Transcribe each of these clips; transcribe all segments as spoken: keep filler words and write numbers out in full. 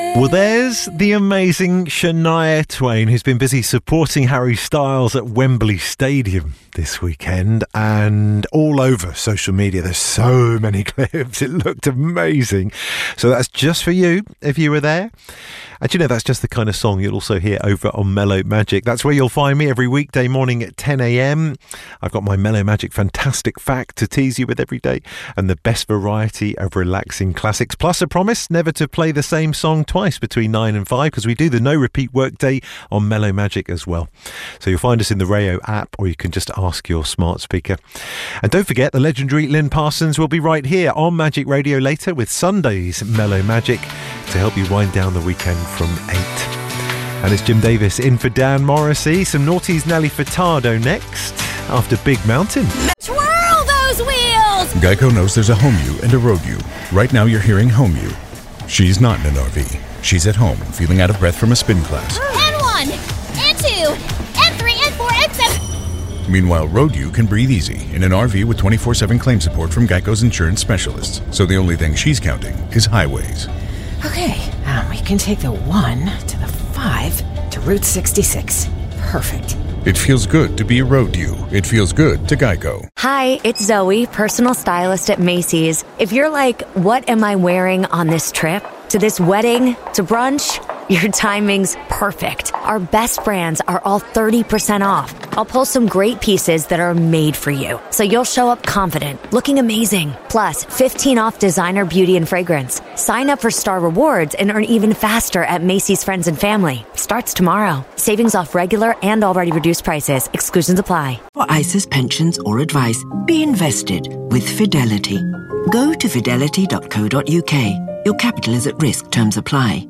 Well, there's the amazing Shania Twain, who's been busy supporting Harry Styles at Wembley Stadium this weekend, and all over social media there's so many clips. It looked amazing. So that's just for you if you were there. And you know, that's just the kind of song you'll also hear over on Mellow Magic. That's where you'll find me every weekday morning at ten a.m. I've got my Mellow Magic fantastic fact to tease you with every day, and the best variety of relaxing classics, plus a promise never to play the same song twice between nine and five, because we do the no repeat workday on Mellow Magic as well. So you'll find us in the Rayo app, or you can just ask your smart speaker. And don't forget, the legendary Lynn Parsons will be right here on Magic Radio later with Sunday's Mellow Magic to help you wind down the weekend from eight. And it's Jim Davis in for Dan Morrissey. Some Naughty's Nelly Furtado next after Big Mountain. Twirl those wheels! Geico knows there's a home you and a road you. Right now you're hearing home you. She's not in an R V. She's at home, feeling out of breath from a spin class. And one, and two, and three, and four, and seven. Meanwhile, road you can breathe easy in an R V with twenty-four seven claim support from Geico's insurance specialists. So the only thing she's counting is highways. Okay, um, we can take the one to the five to Route sixty-six. Perfect. It feels good to be a road you. It feels good to Geico. Hi, it's Zoe, personal stylist at Macy's. If you're like, what am I wearing on this trip? To this wedding? To brunch? Your timing's perfect. Our best brands are all thirty percent off. I'll pull some great pieces that are made for you, so you'll show up confident, looking amazing. Plus, fifteen off designer beauty and fragrance. Sign up for Star Rewards and earn even faster at Macy's Friends and Family. Starts tomorrow. Savings off regular and already reduced prices. Exclusions apply. For I S A's pensions or advice, be invested with Fidelity. Go to fidelity dot co dot uk. Your capital is at risk. Terms apply.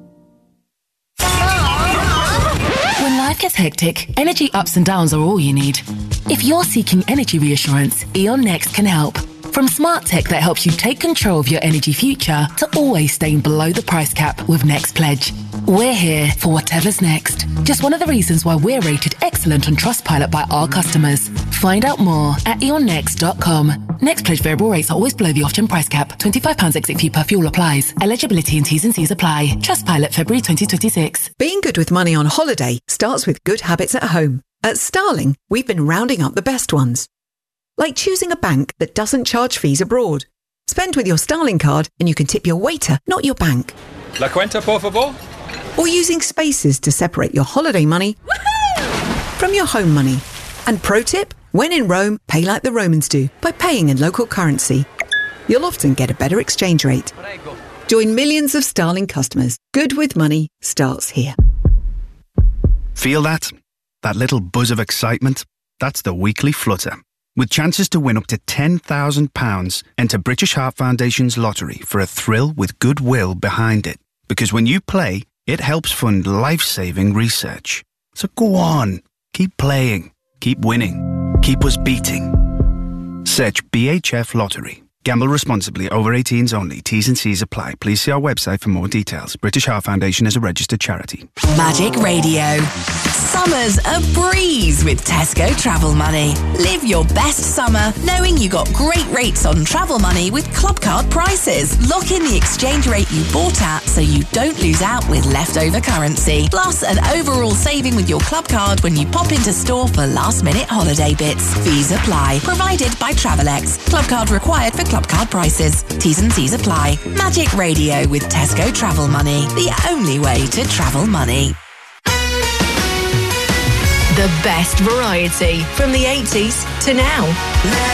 When life gets hectic, energy ups and downs are all you need. If you're seeking energy reassurance, E.ON Next can help. From smart tech that helps you take control of your energy future to always staying below the price cap with Next Pledge. We're here for whatever's next. Just one of the reasons why we're rated excellent on Trustpilot by our customers. Find out more at eon next dot com. Next Pledge variable rates are always below the off-gen price cap. twenty-five pounds exit fee per fuel applies. Eligibility and T's and C's apply. Trustpilot February twenty twenty-six. Being good with money on holiday starts with good habits at home. At Starling, we've been rounding up the best ones. Like choosing a bank that doesn't charge fees abroad. Spend with your Starling card and you can tip your waiter, not your bank. La cuenta, por favor? Or using Spaces to separate your holiday money from your home money. And pro tip, when in Rome, pay like the Romans do, by paying in local currency. You'll often get a better exchange rate. Join millions of Starling customers. Good with money starts here. Feel that? That little buzz of excitement? That's the weekly flutter. With chances to win up to ten thousand pounds, enter British Heart Foundation's lottery for a thrill with goodwill behind it. Because when you play, it helps fund life-saving research. So go on, keep playing, keep winning, keep us beating. Search B H F Lottery. Gamble responsibly. Over eighteens only. T's and C's apply. Please see our website for more details. British Heart Foundation is a registered charity. Magic Radio. Summer's a breeze with Tesco Travel Money. Live your best summer knowing you got great rates on travel money with Clubcard prices. Lock in the exchange rate you bought at so you don't lose out with leftover currency. Plus an overall saving with your Clubcard when you pop into store for last minute holiday bits. Fees apply. Provided by Travelex. Clubcard required for Clubcard prices. T's and C's apply. Magic Radio with Tesco Travel Money. The only way to travel money. The best variety from the eighties to now.